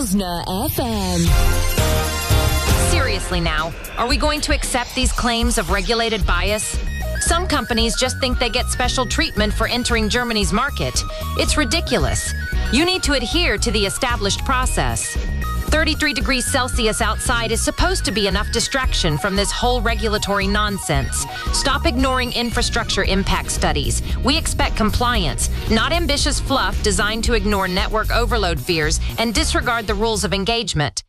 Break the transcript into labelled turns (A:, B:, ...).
A: Bosna FM.
B: Seriously now, are we going to accept these claims of regulated bias? Some companies just think they get special treatment for entering Germany's market. It's ridiculous. You need to adhere to the established process. 33 degrees Celsius outside is supposed to be enough distraction from this whole regulatory nonsense. Stop ignoring infrastructure impact studies. We expect compliance, not ambitious fluff designed to ignore network overload fears and disregard the rules of engagement.